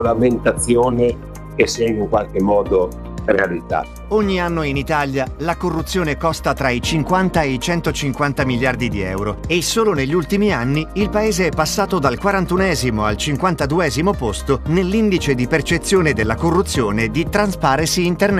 lamentazione che sia in un qualche modo realtà. Ogni anno in Italia la corruzione costa tra i 50 e i 150 miliardi di euro e solo negli ultimi anni il paese è passato dal 41esimo al 52esimo posto nell'indice di percezione della corruzione di Transparency International.